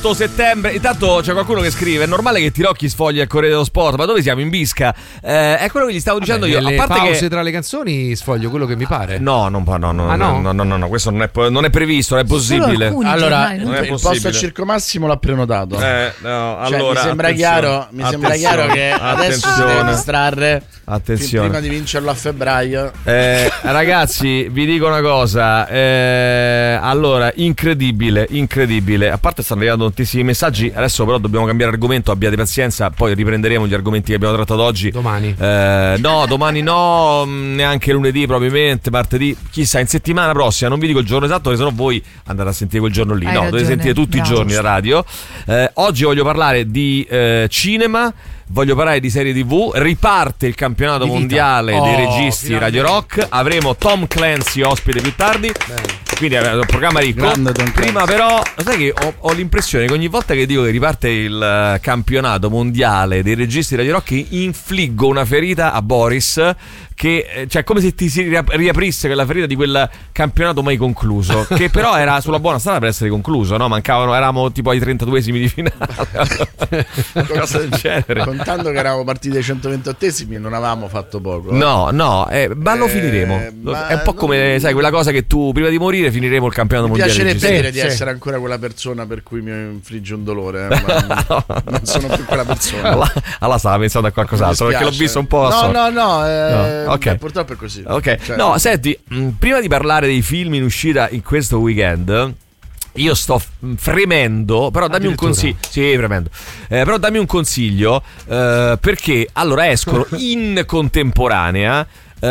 8 settembre. Intanto c'è qualcuno che scrive: è normale che Tirocchi sfogli al Corriere dello Sport, ma dove siamo? In bisca? È quello che gli stavo dicendo io. Nelle a parte pause che tra le canzoni sfoglio quello che mi pare. no, questo non è previsto, non è possibile. Allora, non è il posto a Circo Massimo l'ha prenotato. Allora, mi sembra chiaro che adesso si deve distrarre. Attenzione. Prima di vincerlo a febbraio. Ragazzi, vi dico una cosa. Allora, incredibile. A parte stanno arrivando tantissimi messaggi. Adesso però dobbiamo cambiare argomento. Abbiate pazienza, poi riprenderemo gli argomenti che abbiamo trattato oggi. Domani. No, domani no, neanche lunedì probabilmente, martedì. Chissà, in settimana prossima. Non vi dico il giorno esatto, perché sennò voi andate a sentire quel giorno lì. Hai no, ragione, dovete sentire tutti i giorni la radio. Oggi voglio parlare di cinema. Voglio parlare di serie TV. Riparte il campionato mondiale dei registi Radio Rock. Avremo Tom Clancy ospite più tardi. Quindi è un programma ricco. Prima però, sai che ho l'impressione che ogni volta che dico che riparte il campionato mondiale dei registi Radio Rock infliggo una ferita a Boris, che cioè come se ti si riaprisse quella ferita di quel campionato mai concluso, che però era sulla buona strada per essere concluso, no? Eravamo tipo ai 32esimi di finale. Cosa del genere. Contando che eravamo partiti ai 128esimi non avevamo fatto poco. No, ma lo finiremo. È un po' come, sai, quella cosa che tu prima di morire finiremo il campionato mondiale. Mi piacerebbe dire di essere ancora quella persona per cui mi infligge un dolore, ma non sono più quella persona. Allora stava pensando a qualcos'altro, perché l'ho visto un po' no. Okay. Purtroppo è così. Ok. Cioè, no, senti, prima di parlare dei film in uscita in questo weekend, io sto fremendo, però dammi un consiglio. Sì, fremendo. Però dammi un consiglio, perché allora escono in contemporanea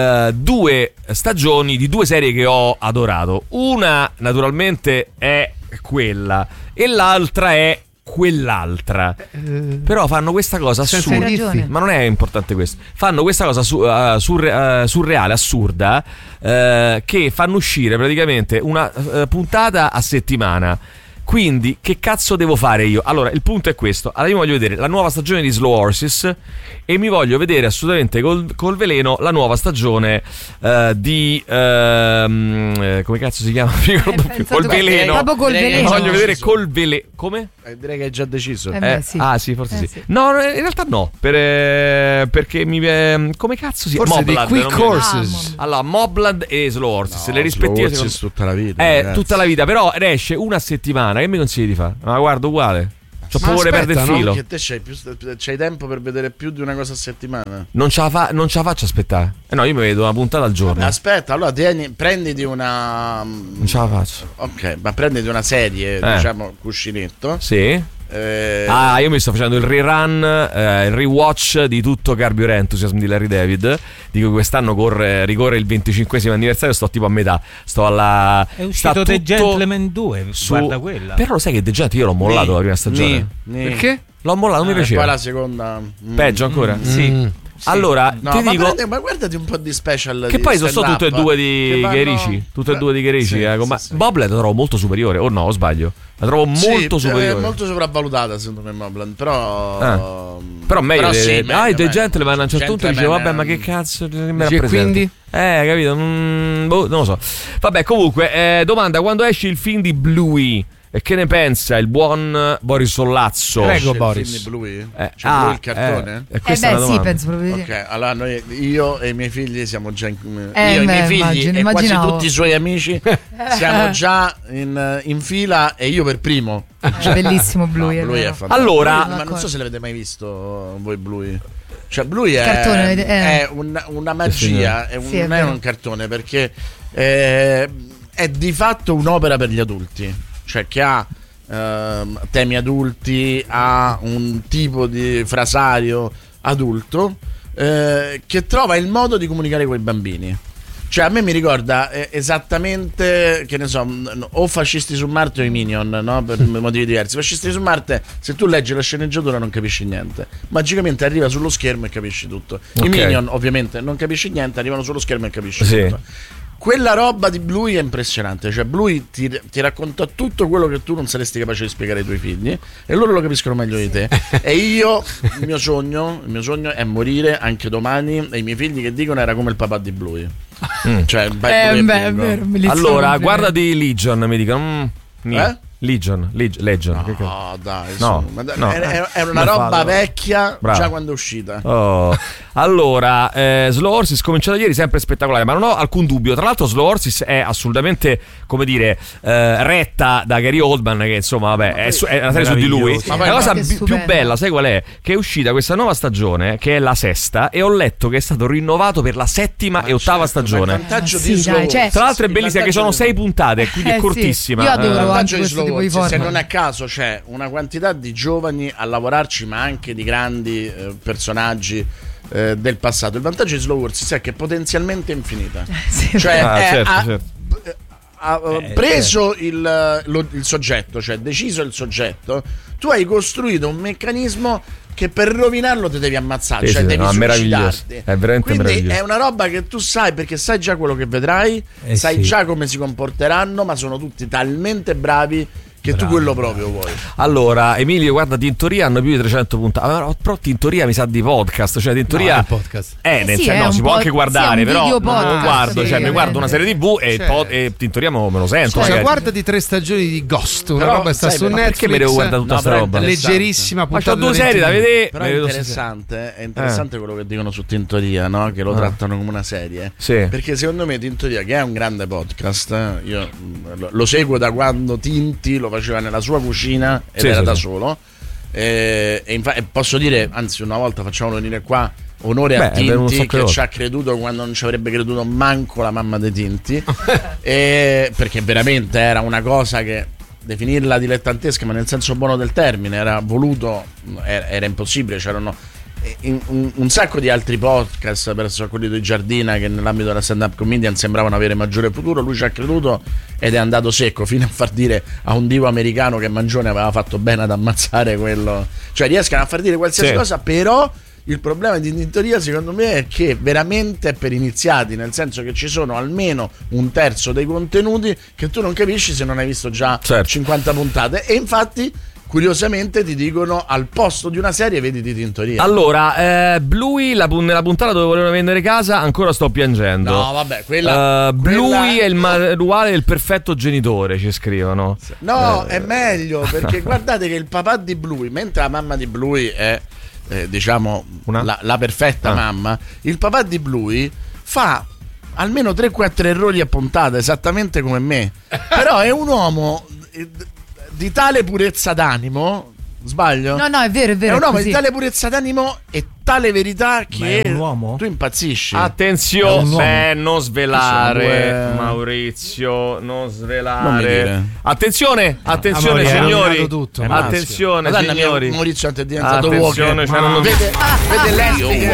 2 stagioni di 2 serie che ho adorato. Una naturalmente è quella e l'altra è quell'altra. Però fanno questa cosa assurda. Ma non è importante questo. Fanno questa cosa surreale, assurda, che fanno uscire praticamente una puntata a settimana. Quindi che cazzo devo fare io? Allora, il punto è questo. Allora, io voglio vedere la nuova stagione di Slow Horses e mi voglio vedere assolutamente col veleno la nuova stagione di come cazzo si chiama? Col veleno. Proprio col veleno. Voglio vedere col veleno. Come? Direi che hai già deciso. Sì. Ah, sì, forse sì. No, in realtà no. Perché come cazzo si chiama? Forse di Quick Horses. Allora, Mobland e Slow Horses, le rispettive. Slow Horses tutta la vita. Tutta la vita, però esce una settimana. Che mi consigli di fare? Ma guarda, uguale. C'ho paura di perdere il filo. Perché te c'hai tempo per vedere più di una cosa a settimana. Non ce la faccio aspettare. No, io mi vedo una puntata al giorno. Aspetta, allora prenditi una. Non ce la faccio. Ok, ma prenditi una serie, diciamo, cuscinetto. Sì. Io mi sto facendo il rerun, il rewatch di tutto Curb Your Enthusiasm di Larry David, di cui quest'anno ricorre il 25esimo anniversario. Sto tipo a metà. Sto alla. È uscito The Gentleman 2. Guarda quella. Però lo sai che The Gentleman io l'ho mollato la prima stagione. Perché? L'ho mollato, non mi piaceva. E poi la seconda. Peggio ancora? Sì. Allora, ti dico, ma guardati un po' di special. Che poi sono tutte e due di Guerici. Tutte e due di Guerici. Sì. Boblet la trovo molto superiore. O no, o sbaglio? La trovo molto superiore. È molto sopravvalutata secondo me Mobland. Però meglio. Meglio, The Gentleman a un certo punto dicevo, vabbè, ma che cazzo mi rappresenta? Quindi? Capito? Non lo so. Vabbè, comunque, domanda: quando esce il film di Bluey? E che ne pensa il buon Boris Sollazzo? Prego, Boris. Il film di Bluey? Bluey il cartone? Sì, penso proprio di sì. Ok, allora io e i miei figli siamo già io e i miei figli e quasi tutti i suoi amici siamo già in fila e io per primo. Bellissimo Bluey. Bluey è fantastico. Allora, ma non so se l'avete mai visto voi Bluey. Cioè Bluey è una magia, non è un cartone perché è di fatto un'opera per gli adulti. Cioè che ha temi adulti, ha un tipo di frasario adulto che trova il modo di comunicare con i bambini. Cioè a me mi ricorda esattamente, che ne so, o Fascisti su Marte o i Minion, no? Per motivi diversi. Fascisti su Marte, se tu leggi la sceneggiatura non capisci niente, magicamente arriva sullo schermo e capisci tutto. I Minion ovviamente non capisci niente, arrivano sullo schermo e capisci tutto. Quella roba di Bluey è impressionante. Cioè Bluey ti racconta tutto quello che tu non saresti capace di spiegare ai tuoi figli e loro lo capiscono meglio di te. E io, il mio sogno è morire anche domani e i miei figli che dicono era come il papà di Bluey. Cioè allora guardati Legion, mi dicono Legion. No, dai, è una roba vecchia. Bravo. Già quando è uscita. Allora, Slow Horses cominciato ieri, sempre spettacolare, ma non ho alcun dubbio. Tra l'altro Slow Horses è assolutamente, come dire, retta da Gary Oldman, che insomma vabbè è una serie su di lui. Ma la cosa più bella, sai qual è? Che è uscita questa nuova stagione, che è la sesta, e ho letto che è stato rinnovato per la settima e ottava stagione. Il vantaggio di Slow Horses, tra l'altro è bellissima, che sono 6 puntate, quindi è cortissima. Io adoro anche questo tipo di forma. Se non a caso c'è una quantità di giovani a lavorarci, ma anche di grandi personaggi del passato. Il vantaggio di Slow Horses è che è potenzialmente infinita. Cioè ha preso il soggetto, cioè deciso il soggetto, tu hai costruito un meccanismo che per rovinarlo ti devi ammazzare, cioè devi suicidarti. È veramente quindi meraviglioso. È una roba che tu sai, perché sai già quello che vedrai, sai già come si comporteranno, ma sono tutti talmente bravi che tu quello proprio vuoi. Allora, Emilio, guarda, Tintoria hanno più di 300 puntate. Però Tintoria mi sa di podcast. Cioè, Tintoria è un podcast. Si può anche guardare, però non guardo. Cioè, mi guardo una serie TV e Tintoria me lo sento. Cioè, guardati 3 stagioni di Ghost. Una roba sta su Netflix. Perché mi devo guardare tutta questa roba? Leggerissima puntata. Ma c'ho 2 serie da vedere. Però è interessante quello che dicono su Tintoria, no? Che lo trattano come una serie. Sì. Perché secondo me Tintoria, che è un grande podcast, io lo seguo da quando Tinti lo faceva nella sua cucina ed era da solo, e posso dire, anzi, una volta facciamo venire qua onore a Tinti, che ci ha creduto quando non ci avrebbe creduto manco la mamma dei Tinti, perché veramente era una cosa che definirla dilettantesca, ma nel senso buono del termine, era voluto, era impossibile. C'erano un sacco di altri podcast, perso quelli di Giardina, che nell'ambito della stand-up comedian sembravano avere maggiore futuro. Lui ci ha creduto ed è andato secco, fino a far dire a un divo americano che Mangione aveva fatto bene ad ammazzare quello. Cioè riescono a far dire qualsiasi cosa, però il problema di Tintoria secondo me è che veramente è per iniziati, nel senso che ci sono almeno un terzo dei contenuti che tu non capisci se non hai visto già 50 puntate, e infatti curiosamente ti dicono al posto di una serie vedi di Tintoria. Allora, Bluey, nella puntata dove volevano vendere casa, ancora sto piangendo. No, vabbè, quella Bluey è il manuale del perfetto genitore, ci scrivono. No, è meglio, perché guardate che il papà di Bluey, mentre la mamma di Bluey è diciamo la perfetta mamma, il papà di Bluey fa almeno 3-4 errori a puntata, esattamente come me. Però è un uomo di tale purezza d'animo, sbaglio? No, è vero. È un uomo di tale purezza d'animo e tale verità che è un uomo? Tu impazzisci. Attenzione, non svelare, Maurizio, non svelare. Attenzione, signori. Tutto, attenzione, Madonna, signori. Maurizio è diventato attenzione, vede l'estiche.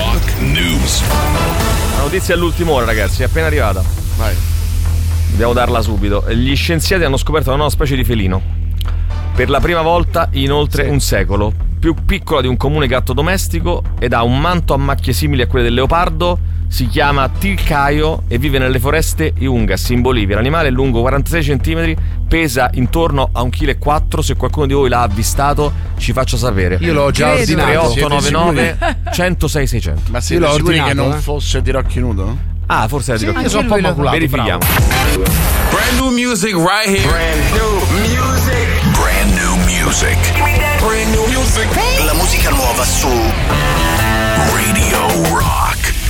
La notizia all'ultima ora, ragazzi, è appena arrivata. Vai. Dobbiamo darla subito. Gli scienziati hanno scoperto una nuova specie di felino. Per la prima volta in oltre un secolo. Più piccola di un comune gatto domestico ed ha un manto a macchie simili a quelle del leopardo. Si chiama Tilcaio e vive nelle foreste Yungas in Bolivia. L'animale è lungo 46 cm, pesa intorno a 1,4 kg. Se qualcuno di voi l'ha avvistato, ci faccia sapere. Io l'ho già ordinato. 3899 106 600. Ma siete sicuri che non fosse Tirocchi nudo? Ah, forse era io sono un po' maculato. Verifichiamo. Brand new music right here. Brand new music. La musica nuova su Radio Rock.